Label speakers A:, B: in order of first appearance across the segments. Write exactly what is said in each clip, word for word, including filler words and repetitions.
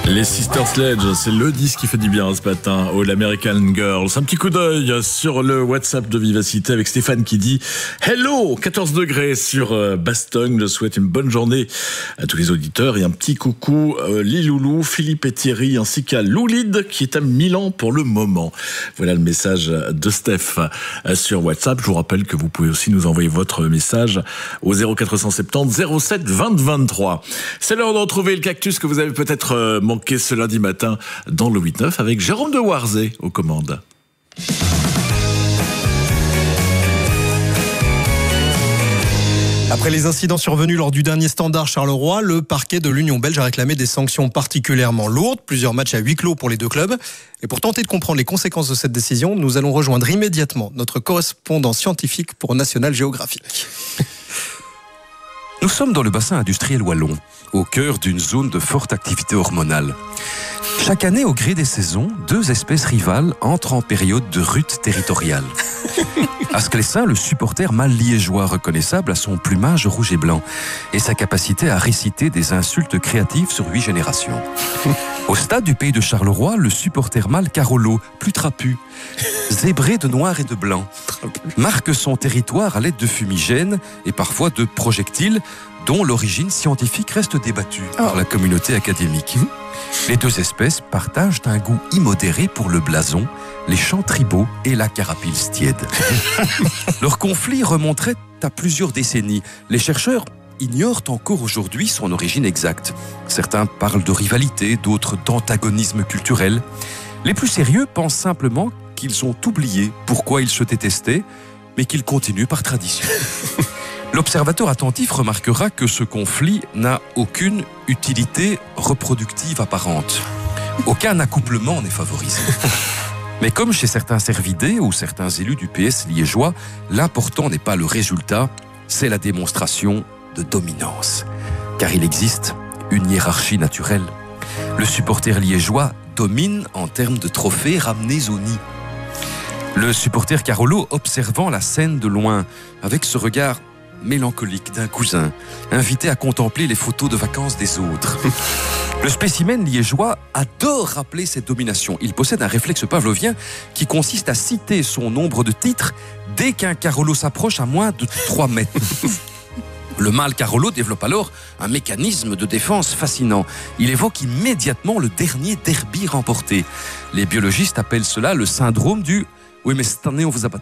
A: Les Sister Sledge, c'est le disque qui fait du bien ce matin, All American Girls. Un petit coup d'œil sur le WhatsApp de Vivacité avec Stéphane qui dit « Hello !» quatorze degrés sur Bastogne. Je souhaite une bonne journée à tous les auditeurs et un petit coucou euh, Liloulou, Philippe et Thierry ainsi qu'à Loulide qui est à Milan pour le moment. Voilà le message de Steph sur WhatsApp. Je vous rappelle que vous pouvez aussi nous envoyer votre message au zéro quatre cent soixante-dix zéro sept vingt vingt-trois. C'est l'heure de retrouver le cactus que vous avez peut-être euh, manqué ce lundi matin dans le huit neuf avec Jérôme de Warzé aux commandes.
B: Après les incidents survenus lors du dernier Standard Charleroi, le parquet de l'Union belge a réclamé des sanctions particulièrement lourdes, plusieurs matchs à huis clos pour les deux clubs. Et pour tenter de comprendre les conséquences de cette décision, nous allons rejoindre immédiatement notre correspondant scientifique pour National Geographic.
C: Nous sommes dans le bassin industriel wallon, au cœur d'une zone de forte activité hormonale. Chaque année, au gré des saisons, deux espèces rivales entrent en période de rut territoriale. Asclessin, le supporter mâle liégeois reconnaissable à son plumage rouge et blanc et sa capacité à réciter des insultes créatives sur huit générations. Au stade du pays de Charleroi, le supporter mâle Carolo, plus trapu, zébré de noir et de blanc, marque son territoire à l'aide de fumigènes et parfois de projectiles dont l'origine scientifique reste débattue par la communauté académique. Les deux espèces partagent un goût immodéré pour le blason, les chants tribaux et la carapille tiède. Leur conflit remonterait à plusieurs décennies. Les chercheurs ignorent encore aujourd'hui son origine exacte. Certains parlent de rivalité, d'autres d'antagonisme culturel. Les plus sérieux pensent simplement qu'ils ont oublié pourquoi ils se détestaient, mais qu'ils continuent par tradition. L'observateur attentif remarquera que ce conflit n'a aucune utilité reproductive apparente. Aucun accouplement n'est favorisé. Mais comme chez certains cervidés ou certains élus du P S liégeois, l'important n'est pas le résultat, c'est la démonstration de dominance. Car il existe une hiérarchie naturelle. Le supporter liégeois domine en termes de trophées ramenés au nid. Le supporter Carolo observant la scène de loin, avec ce regard mélancolique d'un cousin, invité à contempler les photos de vacances des autres. Le spécimen liégeois adore rappeler cette domination. Il possède un réflexe pavlovien qui consiste à citer son nombre de titres dès qu'un Carolo s'approche à moins de trois mètres. Le mâle Carolo développe alors un mécanisme de défense fascinant. Il évoque immédiatement le dernier derby remporté. Les biologistes appellent cela le syndrome du « oui, mais cette année, on vous a battu ».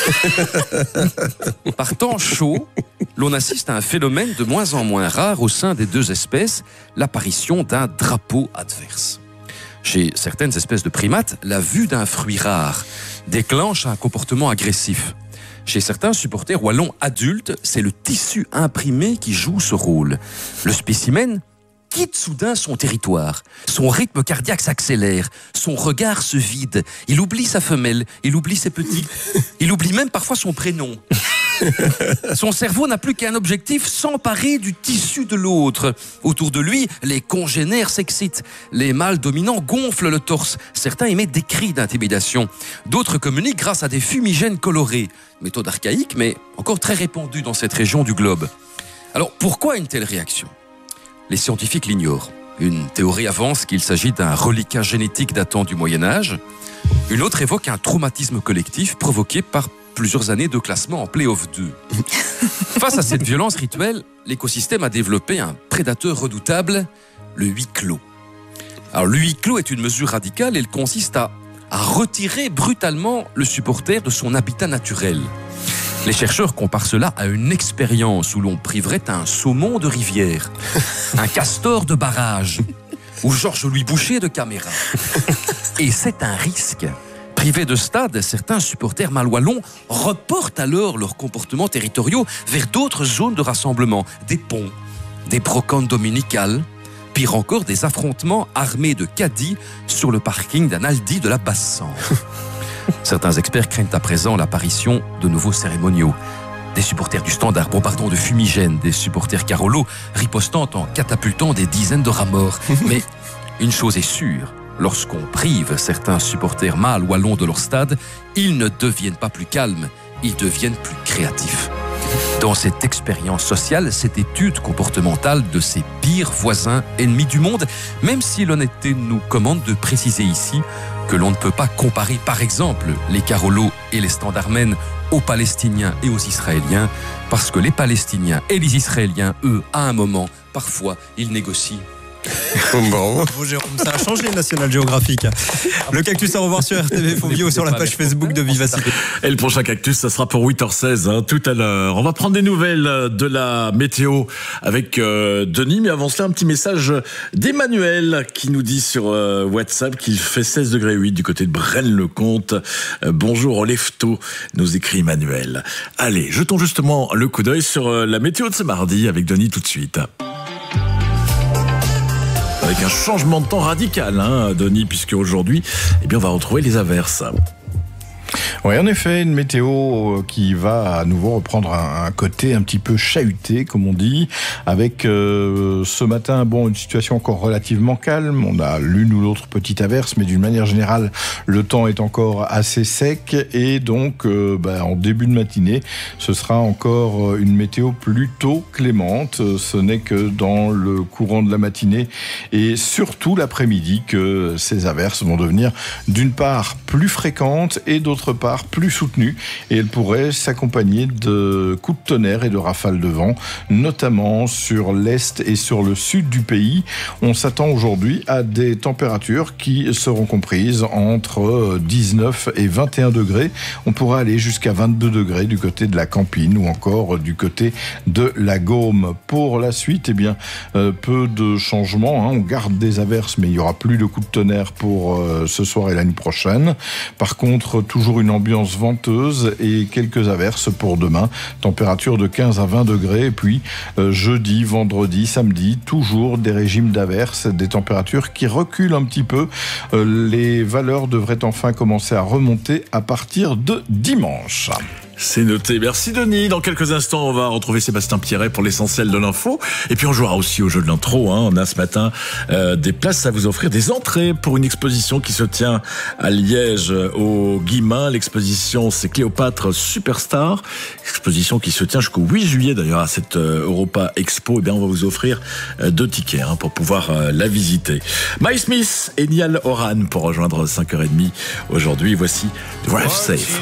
C: Par temps chaud, l'on assiste à un phénomène de moins en moins rare au sein des deux espèces, l'apparition d'un drapeau adverse. Chez certaines espèces de primates, la vue d'un fruit rare déclenche un comportement agressif. Chez certains supporters wallons adultes, c'est le tissu imprimé qui joue ce rôle. Le spécimen quitte soudain son territoire. Son rythme cardiaque s'accélère. Son regard se vide. Il oublie sa femelle. Il oublie ses petits. Il oublie même parfois son prénom. Son cerveau n'a plus qu'un objectif, s'emparer du tissu de l'autre. Autour de lui, les congénères s'excitent. Les mâles dominants gonflent le torse. Certains émettent des cris d'intimidation. D'autres communiquent grâce à des fumigènes colorés. Méthode archaïque, mais encore très répandue dans cette région du globe. Alors, pourquoi une telle réaction ? Les scientifiques l'ignorent. Une théorie avance qu'il s'agit d'un reliquat génétique datant du Moyen-Âge. Une autre évoque un traumatisme collectif provoqué par plusieurs années de classement en play-off deux. Face à cette violence rituelle, l'écosystème a développé un prédateur redoutable, le huis clos. Alors, le huis clos est une mesure radicale. Elle consiste à, à retirer brutalement le supporter de son habitat naturel. Les chercheurs comparent cela à une expérience où l'on priverait un saumon de rivière, un castor de barrage ou Georges-Louis Boucher de caméra. Et c'est un risque. Privés de stade, certains supporters mâles wallons reportent alors leurs comportements territoriaux vers d'autres zones de rassemblement, des ponts, des brocantes dominicales, pire encore des affrontements armés de caddies sur le parking d'un Aldi de la Basse-Sambre. Certains experts craignent à présent l'apparition de nouveaux cérémoniaux. Des supporters du Standard bombardant de fumigènes, des supporters Carolo ripostant en catapultant des dizaines de rats morts. Mais une chose est sûre, lorsqu'on prive certains supporters mâles wallons de leur stade, ils ne deviennent pas plus calmes, ils deviennent plus créatifs. dans cette expérience sociale, cette étude comportementale de ses pires voisins ennemis du monde, même si l'honnêteté nous commande de préciser ici que l'on ne peut pas comparer par exemple les Carolos et les Standardmen aux Palestiniens et aux Israéliens, parce que les Palestiniens et les Israéliens, eux, à un moment, parfois, ils négocient.
B: Bon. Bon, Jérôme, ça a changé National Geographic. Le cactus à revoir sur R T V Fovio ou sur la page Facebook de Vivacité.
A: Et le prochain cactus, ça sera pour huit heures seize, hein, tout à l'heure. On va prendre des nouvelles de la météo avec euh, Denis, mais avant cela, un petit message d'Emmanuel qui nous dit sur euh, WhatsApp qu'il fait seize degrés huit du côté de Braine-le-Comte. Euh, bonjour, on lève tôt, nous écrit Emmanuel. Allez, jetons justement le coup d'œil sur euh, la météo de ce mardi avec Denis tout de suite. Avec un changement de temps radical, hein, Denis, puisque aujourd'hui, eh bien, on va retrouver les averses.
D: Oui, en effet, une météo qui va à nouveau reprendre un, un côté un petit peu chahuté, comme on dit, avec euh, ce matin, bon, une situation encore relativement calme. On a l'une ou l'autre petite averse, mais d'une manière générale, le temps est encore assez sec et donc, euh, bah, en début de matinée, ce sera encore une météo plutôt clémente. Ce n'est que dans le courant de la matinée et surtout l'après-midi que ces averses vont devenir d'une part plus fréquentes et d'autre part plus soutenue, et elle pourrait s'accompagner de coups de tonnerre et de rafales de vent, notamment sur l'est et sur le sud du pays. On s'attend aujourd'hui à des températures qui seront comprises entre dix-neuf et vingt et un degrés. On pourra aller jusqu'à vingt-deux degrés du côté de la Campine ou encore du côté de la Gaume. Pour la suite, eh bien, euh, peu de changements, hein. On garde des averses, mais il n'y aura plus de coups de tonnerre pour euh, ce soir et la nuit prochaine. Par contre, toujours une ambiance venteuse et quelques averses pour demain. Température de quinze à vingt degrés. Et puis, euh, jeudi, vendredi, samedi, toujours des régimes d'averses, des températures qui reculent un petit peu. Euh, les valeurs devraient enfin commencer à remonter à partir de dimanche.
A: C'est noté. Merci Denis. Dans quelques instants, on va retrouver Sébastien Pierret pour l'essentiel de l'info. Et puis on jouera aussi au jeu de l'intro. Hein. On a ce matin euh, des places à vous offrir, des entrées pour une exposition qui se tient à Liège au Guillemin. L'exposition, c'est Cléopâtre Superstar. Exposition qui se tient jusqu'au huit juillet d'ailleurs à cette euh, Europa Expo. Et bien, on va vous offrir euh, deux tickets hein, pour pouvoir euh, la visiter. My Smith et Niall Horan pour rejoindre cinq heures trente aujourd'hui. Voici Drive Safe.